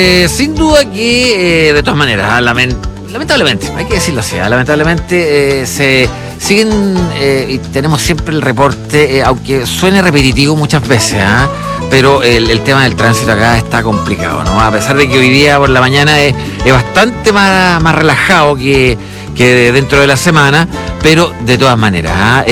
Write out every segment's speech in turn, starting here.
Sin duda que, de todas maneras, lamentablemente, hay que decirlo así, lamentablemente se siguen, y tenemos siempre el reporte, aunque suene repetitivo muchas veces, pero el tema del tránsito acá está complicado, ¿no? A pesar de que hoy día por la mañana es bastante más relajado que dentro de la semana, pero de todas maneras,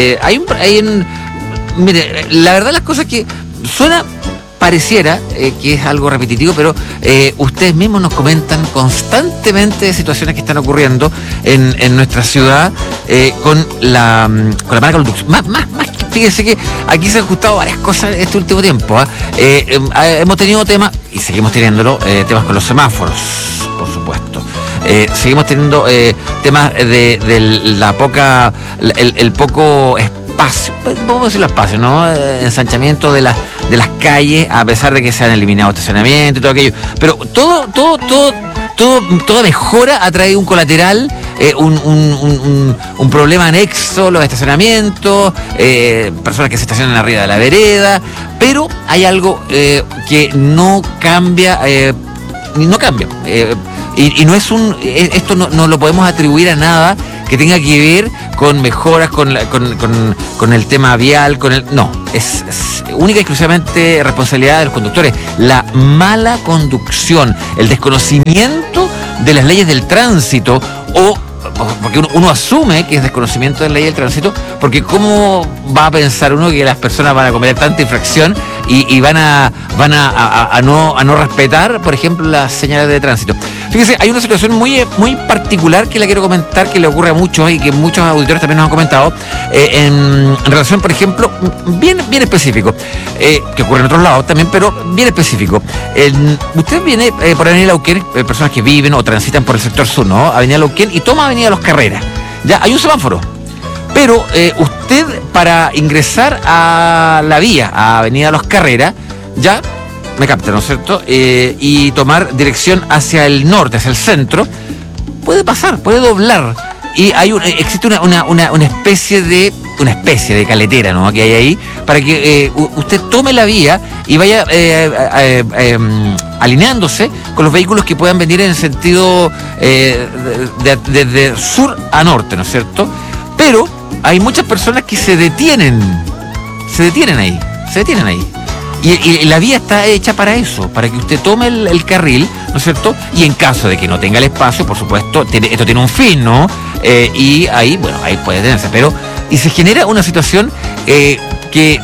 mire, la verdad las cosas que suena... Pareciera que es algo repetitivo, pero ustedes mismos nos comentan constantemente de situaciones que están ocurriendo en nuestra ciudad con la mala conducción. Más que, fíjense que aquí se han ajustado varias cosas este último tiempo. Hemos tenido temas, y seguimos teniéndolo, temas con los semáforos, por supuesto. Seguimos teniendo temas de la poca, el poco espacio, vamos a decirlo espacio, ¿no? Ensanchamiento de las calles, a pesar de que se han eliminado estacionamiento y todo aquello. Pero toda mejora ha traído un colateral, un problema anexo, los estacionamientos, personas que se estacionan arriba de la vereda, pero hay algo que no cambia, y no es esto no lo podemos atribuir a nada que tenga que ver con mejoras, con el tema vial, no, es única y exclusivamente responsabilidad de los conductores. La mala conducción, el desconocimiento de las leyes del tránsito, porque uno asume que es desconocimiento de la ley del tránsito, porque ¿cómo va a pensar uno que las personas van a cometer tanta infracción y van a no respetar, por ejemplo, las señales de tránsito? Fíjese, hay una situación muy particular que la quiero comentar, que le ocurre a muchos y que muchos auditores también nos han comentado, en relación, por ejemplo, bien específico, que ocurre en otros lados también, pero bien específico. Usted viene por Avenida Lauquén, personas que viven o transitan por el sector sur, ¿no? Avenida Lauquén, y toma Avenida Los Carreras. Ya hay un semáforo, pero usted, para ingresar a la vía, a Avenida Los Carreras, ya me capta, ¿no es cierto? Y tomar dirección hacia el norte, hacia el centro, puede doblar. Y existe una especie de caletera, ¿no?, que hay ahí, para que usted tome la vía y vaya alineándose con los vehículos que puedan venir en el sentido desde sur a norte, ¿no es cierto? Pero hay muchas personas que se detienen ahí. Y la vía está hecha para eso, para que usted tome el carril, ¿no es cierto? Y en caso de que no tenga el espacio, por supuesto, esto tiene un fin, ¿no? Y ahí puede detenerse. Y se genera una situación que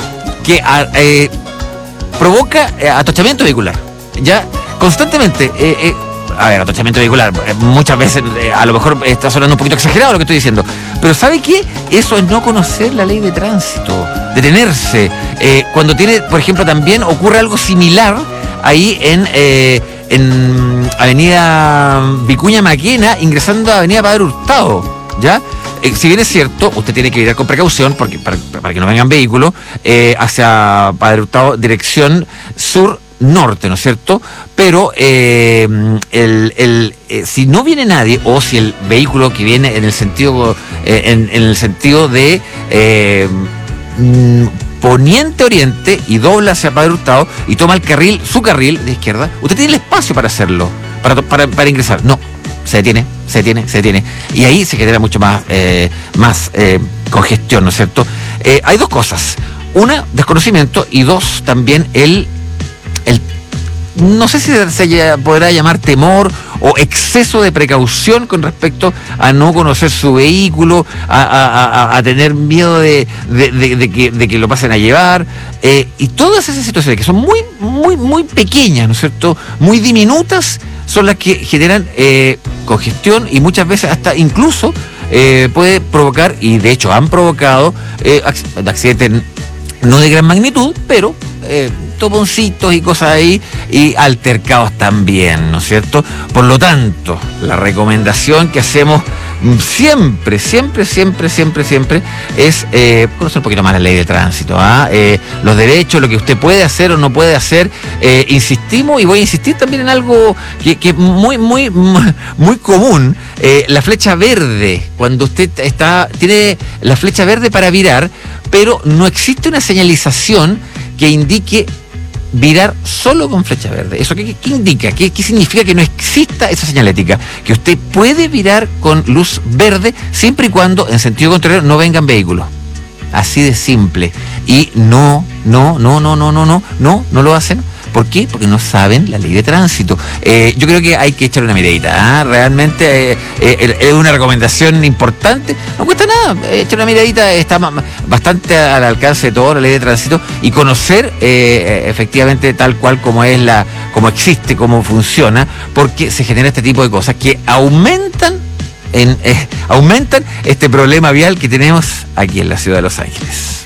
provoca atochamiento vehicular. Ya constantemente. Atochamiento vehicular, muchas veces a lo mejor está sonando un poquito exagerado lo que estoy diciendo, pero ¿sabe qué? Eso es no conocer la ley de tránsito, detenerse. Cuando tiene, por ejemplo, también ocurre algo similar ahí en Avenida Vicuña Maquena, ingresando a Avenida Padre Hurtado, ¿ya? Si bien es cierto, usted tiene que ir con precaución porque para que no vengan vehículos hacia Padre Hurtado, dirección sur-norte, ¿no es cierto? Pero si no viene nadie, o si el vehículo que viene en el sentido de poniente-oriente y dobla hacia Padre Hurtado y toma su carril de izquierda, usted tiene el espacio para hacerlo, para ingresar. No, se detiene. Y ahí se genera mucho más congestión, ¿no es cierto? Hay dos cosas. Una, desconocimiento, y dos, también no sé si se podrá llamar temor o exceso de precaución con respecto a no conocer su vehículo, a tener miedo de que lo pasen a llevar, y todas esas situaciones que son muy pequeñas, ¿no es cierto?, muy diminutas, son las que generan congestión, y muchas veces hasta incluso puede provocar, y de hecho han provocado accidentes no de gran magnitud, pero toponcitos y cosas ahí, y altercados también, ¿no es cierto? Por lo tanto, la recomendación que hacemos siempre es conocer un poquito más la ley de tránsito, los derechos, lo que usted puede hacer o no puede hacer. Insistimos, y voy a insistir también en algo que es muy común, la flecha verde. Cuando usted tiene la flecha verde para virar, pero no existe una señalización que indique virar solo con flecha verde. ¿Eso qué indica? ¿Qué significa que no exista esa señalética? Que usted puede virar con luz verde siempre y cuando en sentido contrario no vengan vehículos. Así de simple. Y no lo hacen. ¿Por qué? Porque no saben la ley de tránsito. Yo creo que hay que echar una miradita. Realmente es una recomendación importante. No cuesta nada. Echar una miradita, está bastante al alcance de todo la ley de tránsito y conocer efectivamente tal cual como existe, cómo funciona, porque se genera este tipo de cosas que aumentan este problema vial que tenemos aquí en la ciudad de Los Ángeles.